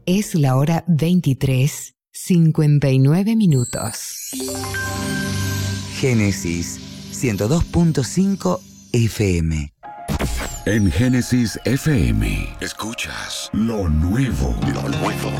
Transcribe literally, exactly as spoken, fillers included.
Es la hora veintitrés, cincuenta y nueve minutos. Génesis ciento dos punto cinco F M. En Génesis F M, escuchas lo nuevo, lo nuevo.